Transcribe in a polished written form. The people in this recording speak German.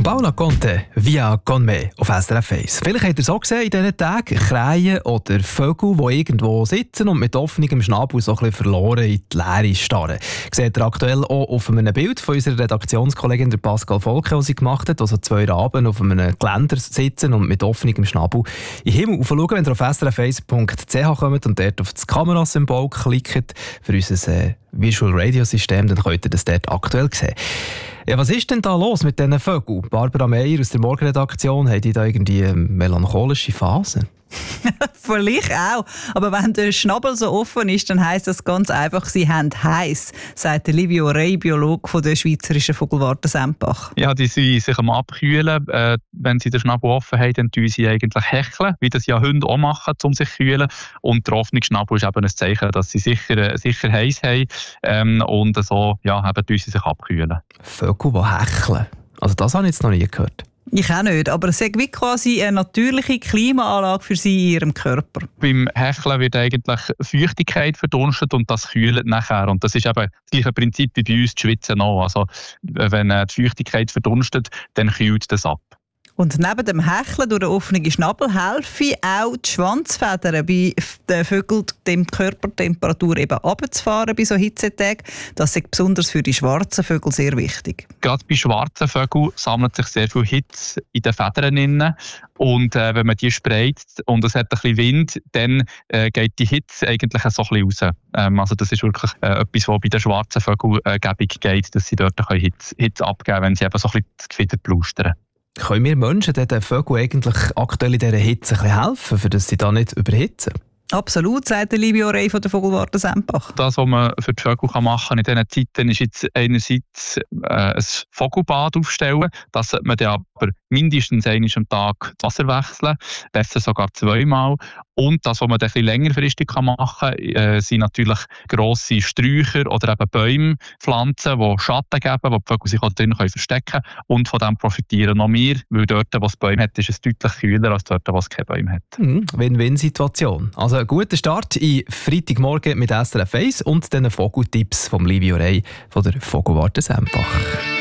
Paula Conte, Via con me auf SRF 1. Vielleicht habt ihr es auch gesehen in diesen Tagen, Krähen oder Vögel, die irgendwo sitzen und mit offenem Schnabel so ein bisschen verloren in die Leere starren. Seht ihr aktuell auch auf einem Bild von unserer Redaktionskollegin der Pascal Volke, die sie gemacht hat, also 2 Raben auf einem Geländer sitzen und mit offenem Schnabel in den Himmel schauen. Wenn ihr auf srf1.ch kommt und dort auf das Kamerasymbol klickt für unser Visual Radio System, dann könnt ihr das dort aktuell sehen. Ja, was ist denn da los mit diesen Vögeln? Barbara Meyer aus der Morgenredaktion, hat die da irgendwie eine melancholische Phase? Vielleicht auch. Aber wenn der Schnabel so offen ist, dann heisst das ganz einfach, sie haben heiß, sagt Livio Rey, Biologe von der Schweizerischen Vogelwarte Sempach. Ja, die sind sich am Abkühlen. Wenn sie den Schnabel offen haben, dann tun sie eigentlich hecheln, wie das ja Hunde auch machen, um sich zu kühlen. Und der offene Schnabel ist eben ein Zeichen, dass sie sicher heiß haben. Und so tun sie sich abkühlen. Vögel, die hecheln? Also das habe ich jetzt noch nie gehört. Ich auch nicht, aber es ist wie quasi eine natürliche Klimaanlage für sie in ihrem Körper. Beim Hecheln wird eigentlich Feuchtigkeit verdunstet und das kühlt nachher. Und das ist eben das gleiche Prinzip wie bei uns, die Schwitzen auch. Also wenn die Feuchtigkeit verdunstet, dann kühlt das ab. Und neben dem Hecheln durch den offenen Schnabel helfen auch die Schwanzfedern bei den Vögeln, die Körpertemperatur eben runterzufahren bei so Hitzetagen. Das ist besonders für die schwarzen Vögel sehr wichtig. Gerade bei schwarzen Vögeln sammelt sich sehr viel Hitze in den Federn. Und wenn man die spreizt und es hat ein bisschen Wind, dann geht die Hitze eigentlich so ein bisschen raus. Also das ist wirklich etwas, was bei den schwarzen Vögeln gäbig geht, dass sie dort Hitze abgeben können, wenn sie eben so ein bisschen das Gefieder plustern. Können wir Menschen den Vögeln eigentlich aktuell in dieser Hitze ein bisschen helfen, damit sie da nicht überhitzen? Absolut, sagt der Livio Rey von der Vogelwarte Sempach. Das, was man für die Vögel machen kann in diesen Zeiten, ist jetzt einerseits ein Vogelbad aufstellen. Das sollte man dann aber mindestens einmal am Tag das Wasser wechseln, besser sogar 2-mal. Und das, was man dann ein bisschen längerfristig machen kann, sind natürlich grosse Sträucher oder eben Bäume pflanzen, die Schatten geben, wo die Vögel sich auch drin verstecken können. Und von dem profitieren noch wir, weil dort, wo es Bäume hat, ist es deutlich kühler als dort, wo es keine Bäume hat. Win-Win-Situation. Also ein guter Start in Freitagmorgen mit SRF 1 und den Vogeltipps von Livio Rey von der Vogelwarte Sempach.